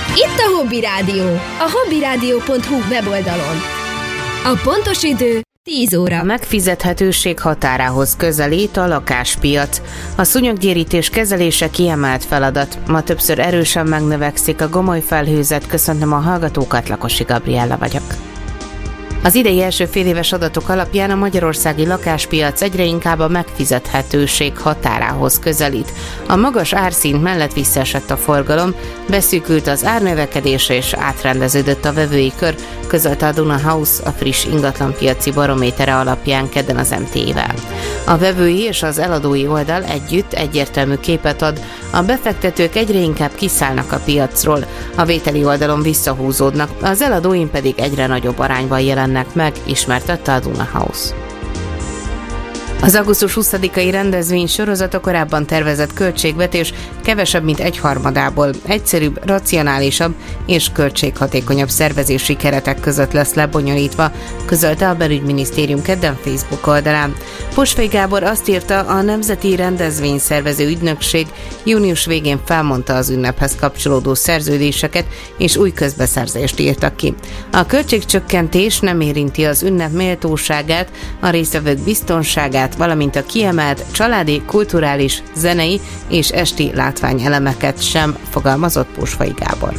Itt a Hobby Rádió, a hobbyradio.hu weboldalon. A pontos idő 10 óra. A megfizethetőség határához közelít a lakáspiac. A szúnyoggyérítés kezelése kiemelt feladat. Ma többször erősen megnövekszik a gomoly felhőzet. Köszöntöm a hallgatókat, Lakosi Gabriella vagyok. Az idei első féléves adatok alapján a magyarországi lakáspiac egyre inkább a megfizethetőség határához közelít. A magas árszint mellett visszaesett a forgalom, beszűkült az árnövekedés és átrendeződött a vevői kör, közölte a Duna House a friss ingatlanpiaci barométere alapján kedden az MT-vel. A vevői és az eladói oldal együtt egyértelmű képet ad, a befektetők egyre inkább kiszállnak a piacról, a vételi oldalon visszahúzódnak, az eladóin pedig egyre nagyobb arányban jelennek meg, ismertette a Duna House. Az augusztus 20-ai rendezvény sorozat a korábban tervezett költségvetés kevesebb, mint egyharmadából egyszerűbb, racionálisabb és költséghatékonyabb szervezési keretek között lesz lebonyolítva, közölte a Belügyminisztérium kedden Facebook oldalán. Posfej Gábor azt írta, a Nemzeti Rendezvényszervező Ügynökség június végén felmondta az ünnephez kapcsolódó szerződéseket és új közbeszerzést írtak ki. A költségcsökkentés nem érinti az ünnep méltóságát, a résztvevők biztonságát, valamint a kiemelt családi, kulturális, zenei és esti látványelemeket sem, fogalmazott Posfai Gábor.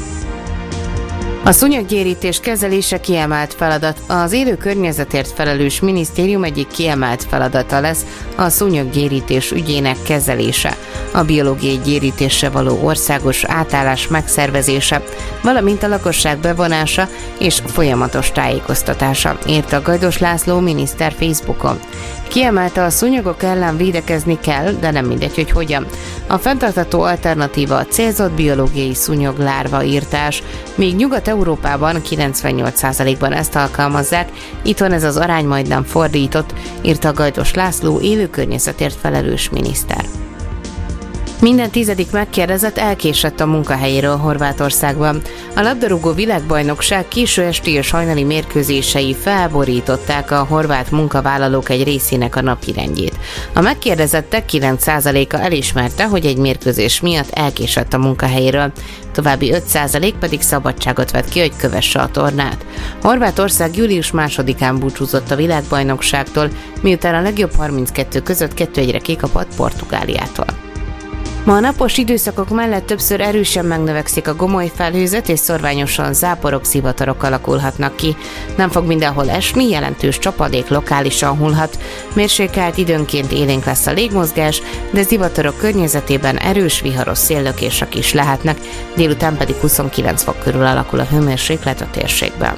A szúnyoggyérítés kezelése kiemelt feladat. Az élő környezetért felelős minisztérium egyik kiemelt feladata lesz a szúnyoggyérítés ügyének kezelése, a biológiai gyérítésre való országos átállás megszervezése, valamint a lakosság bevonása és folyamatos tájékoztatása, írta Gajdos László miniszter Facebookon. Kiemelte, a szúnyogok ellen védekezni kell, de nem mindegy, hogy hogyan. A fenntartható alternatíva a célzott biológiai szúnyoglárva írtás, míg Nyugat-Európában 98%-ban ezt alkalmazzák, itthon ez az arány majdnem fordított, írta Gajdos László élő környezetért felelős miniszter. Minden 10. megkérdezett elkésett a munkahelyéről Horvátországban. A labdarúgó világbajnokság késő esti és hajnali mérkőzései felborították a horvát munkavállalók egy részének a napirendjét. A megkérdezettek 9%-a elismerte, hogy egy mérkőzés miatt elkésett a munkahelyéről, további 5% pedig szabadságot vett ki, hogy kövesse a tornát. Horvátország július 2-án búcsúzott a világbajnokságtól, miután a legjobb 32 között 2-1-re kikapott Portugáliától. Ma a napos időszakok mellett többször erősen megnövekszik a gomoly felhőzet, és szorványosan záporok, zivatarok alakulhatnak ki. Nem fog mindenhol esni, jelentős csapadék lokálisan hullhat. Mérsékelt, időnként élénk lesz a légmozgás, de zivatarok környezetében erős viharos széllökések is lehetnek, délután pedig 29 fok körül alakul a hőmérséklet a térségben.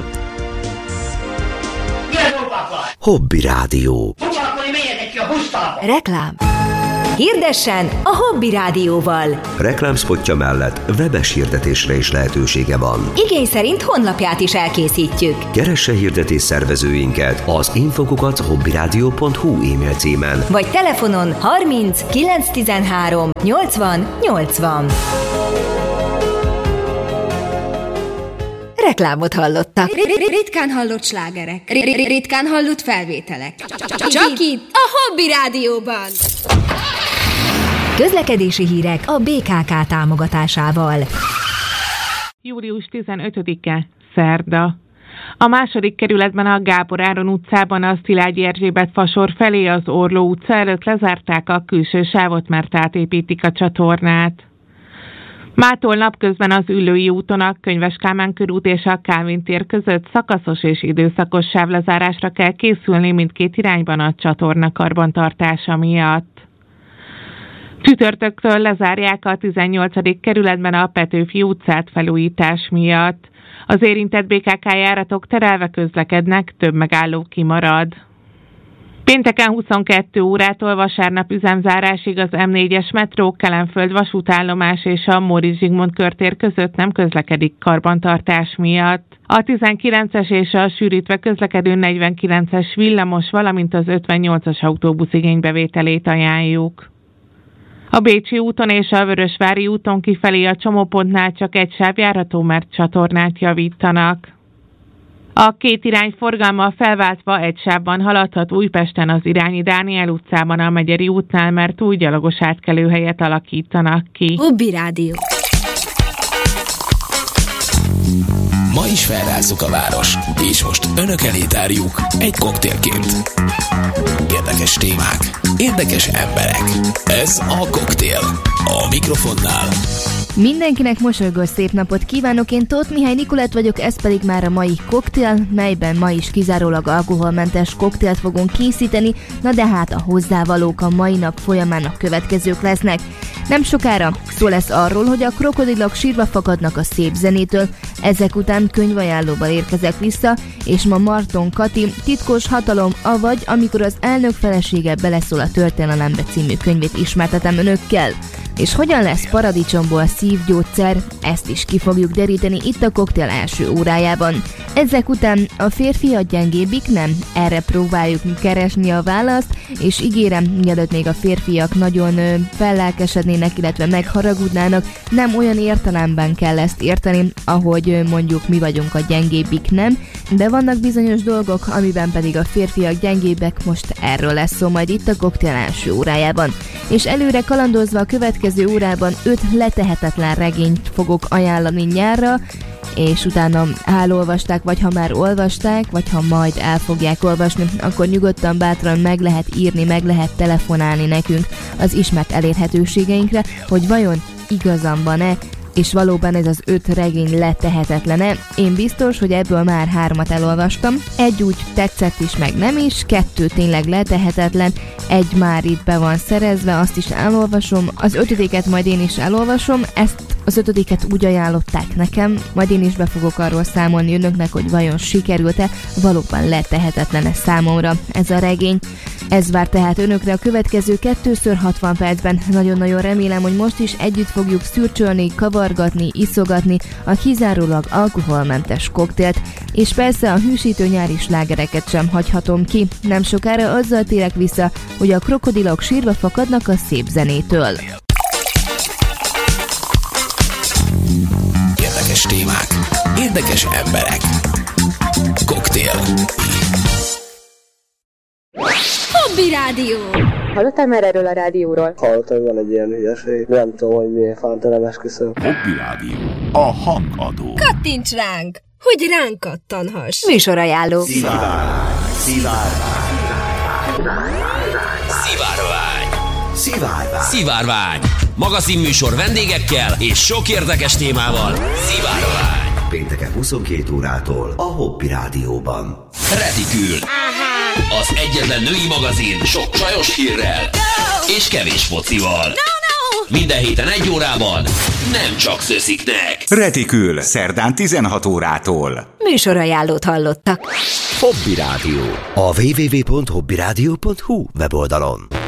Hobby Rádió. Reklám. Hirdessen a Hobby Rádióval. Reklámszpotja mellett webes hirdetésre is lehetősége van. Igény szerint honlapját is elkészítjük. Keresse hirdetés szervezőinket az info@hobbyradio.hu e-mail címen. Vagy telefonon 30 913 80 80. Reklámot hallottak. Ritkán hallott slágerek. Ritkán hallott felvételek. Csak itt a Hobby Rádióban. Közlekedési hírek a BKK támogatásával. Július 15-e, szerda. A második kerületben a Gábor Áron utcában a Szilágyi Erzsébet fasor felé az Orló utca előtt lezárták a külső sávot, mert átépítik a csatornát. Mától napközben az Üllői úton a Könyves Kálmán körút és a Kálvin tér között szakaszos és időszakos sávlezárásra kell készülni mindkét irányban a csatorna karbantartása miatt. Csütörtöktől lezárják a 18. kerületben a Petőfi utcát felújítás miatt. Az érintett BKK járatok terelve közlekednek, több megálló kimarad. Pénteken 22 órától vasárnap üzemzárásig az M4-es metró, Kelenföld vasútállomás és a Móricz Zsigmond körtér között nem közlekedik karbantartás miatt. A 19-es és a sűrítve közlekedő 49-es villamos, valamint az 58-as autóbusz igénybevételét ajánljuk. A Bécsi úton és a Vörösvári úton kifelé a csomópontnál csak egy sáv járható, mert csatornát javítanak. A két irány forgalma felváltva egy sávban haladhat Újpesten az Irányi Dániel utcában a Megyeri útnál, mert új gyalogos átkelőhelyet alakítanak ki. Hobby Rádió. Ma is felrázzuk a város, és most önök elé tárjuk egy koktélként. Érdekes témák, érdekes emberek. Ez a Koktél. A mikrofonnál mindenkinek mosolygós szép napot kívánok, én Tóth Mihály Nikolett vagyok, ez pedig már a mai koktél, melyben ma is kizárólag alkoholmentes koktélt fogunk készíteni, na de hát a hozzávalók a mai nap folyamán a következők lesznek. Nem sokára szó lesz arról, hogy a krokodilok sírva fakadnak a szép zenétől, ezek után könyvajánlóval érkezek vissza, és ma Marton Kati Titkos hatalom, avagy amikor az elnök felesége beleszól a történelembe című könyvét ismertetem önökkel. És hogyan lesz paradicsomból szívgyógyszer, ezt is ki fogjuk deríteni itt a koktél első órájában. Ezek után a férfiak gyengébbik, nem? Erre próbáljuk keresni a választ, és ígérem, mielőtt még a férfiak nagyon fellelkesednének, illetve megharagudnának, nem olyan értelemben kell ezt érteni, ahogy mondjuk mi vagyunk a gyengébbik, nem? De vannak bizonyos dolgok, amiben pedig a férfiak gyengébbek, most erről lesz szó majd itt a koktél első órájában. És előre kalandozva a következő órában 5 letehetetlen regényt fogok ajánlani nyárra, és utána elolvasták, vagy ha már olvasták, vagy ha majd el fogják olvasni, akkor nyugodtan, bátran meg lehet írni, meg lehet telefonálni nekünk az ismert elérhetőségeinkre, hogy vajon igazam van-e, és valóban ez az 5 regény letehetetlene. Én biztos, hogy ebből már 3-at elolvastam. Egy úgy tetszett is, meg nem is, 2 tényleg letehetetlen, egy már itt be van szerezve, azt is elolvasom, az 5-et majd én is elolvasom, ezt az 5-et úgy ajánlották nekem, majd én is be fogok arról számolni önöknek, hogy vajon sikerült-e, valóban letehetetlen számomra ez a regény. Ez vár tehát önökre a következő 2x60 percben. Nagyon-nagyon remélem, hogy most is együtt fogjuk szürcsölni, kavargatni, iszogatni a kizárólag alkoholmentes koktélt, és persze a hűsítő nyári slágereket sem hagyhatom ki. Nem sokára azzal térek vissza, hogy a krokodilok sírva fakadnak a szép zenétől. érdekes témák, érdekes emberek. Koktél. Hobby Rádió! Hallottál már erről a rádióról? Hallottam, hogy van egy ilyen hülyeség. Nem tudom, hogy miért fánt, nem esküszöm. Hobby Rádió. A hangadó. Kattints ránk, hogy ránk kattanhass. Műsorajánló. Szivárvány. Szivárvány. Magazinműsor vendégekkel és sok érdekes témával. Szivárvány. Pénteken 22 órától a Hobby Rádióban. Retikül. Az egyetlen női magazin sok csajos hírrel és kevés focival. Minden héten 1 órában, nem csak szösziknek. Retikül, szerdán 16 órától. Műsorajánlót hallottak. Hobby Rádió. A www.hobbyradio.hu weboldalon.